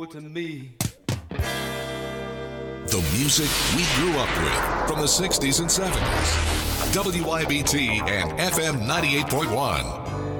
owe it to me. The music we grew up with from the 60s and 70s. WYBT and FM 98.1.